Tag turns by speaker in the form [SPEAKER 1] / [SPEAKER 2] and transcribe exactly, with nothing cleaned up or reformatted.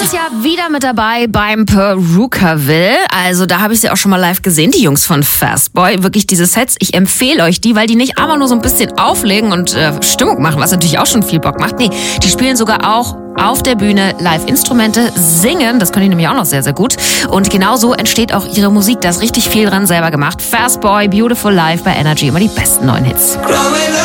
[SPEAKER 1] dieses Jahr wieder mit dabei beim Perukaville. Also da habe ich sie auch schon mal live gesehen, die Jungs von Fastboy. Wirklich diese Sets, ich empfehle euch die, weil die nicht einfach nur so ein bisschen auflegen und äh, Stimmung machen, was natürlich auch schon viel Bock macht. Nee, die spielen sogar auch auf der Bühne Live-Instrumente, singen, das können die nämlich auch noch sehr, sehr gut. Und genau so entsteht auch ihre Musik, da ist richtig viel dran selber gemacht. Fastboy, Beautiful Life bei Energy, immer die besten neuen Hits.